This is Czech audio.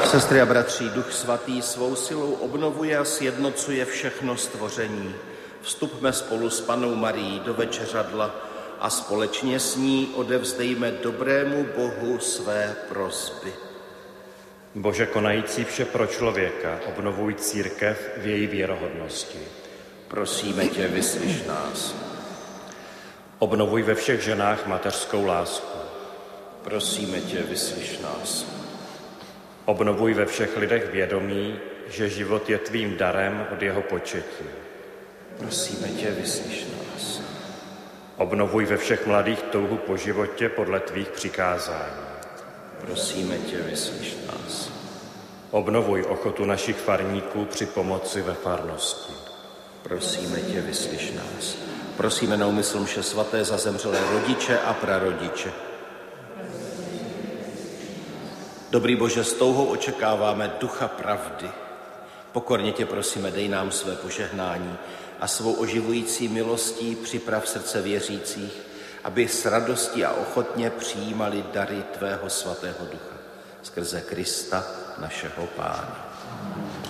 Sestry a bratři, Duch Svatý svou silou obnovuje a sjednocuje všechno stvoření. Vstupme spolu s Pannou Marií do večeřadla a společně s ní odevzdejme dobrému Bohu své prosby. Bože konající vše pro člověka, obnovuj církev v její věrohodnosti. Prosíme tě, vyslyš nás. Obnovuj ve všech ženách mateřskou lásku. Prosíme tě, vyslyš nás. Obnovuj ve všech lidech vědomí, že život je tvým darem od jeho početí. Prosíme tě, vyslyš nás. Obnovuj ve všech mladých touhu po životě podle tvých přikázání. Prosíme tě, vyslyš nás. Obnovuj ochotu našich farníků při pomoci ve farnosti. Prosíme tě, vyslyš nás. Prosíme na úmysl mše svaté za zemřelé rodiče a prarodiče. Dobrý Bože, s touhou očekáváme ducha pravdy. Pokorně tě prosíme, dej nám své požehnání a svou oživující milostí připrav srdce věřících, aby s radostí a ochotně přijímali dary tvého svatého ducha. Skrze Krista, našeho Pána.